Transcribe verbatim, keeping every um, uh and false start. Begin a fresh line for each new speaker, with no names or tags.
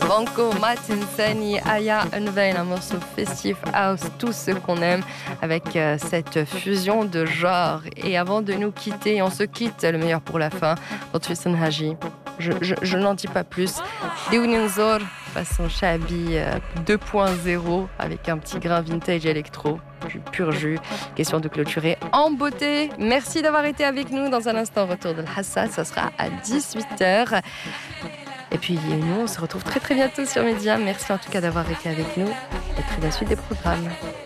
Banco, Matinsani, Aya, Unveil, un morceau festif house, tout ce qu'on aime avec euh, cette fusion de genres. Et avant de nous quitter, on se quitte, le meilleur pour la fin, dans Twistan Haji. Je, je, je n'en dis pas plus. Deounenzor, façon Shabi euh, deux point zéro, avec un petit grain vintage électro, du pur jus. Question de clôturer en beauté. Merci d'avoir été avec nous. Dans un instant, retour de l'Hassad, ça sera à dix-huit heures. Et puis nous, on se retrouve très très bientôt sur Média. Merci en tout cas d'avoir été avec nous. Et très la suite des programmes.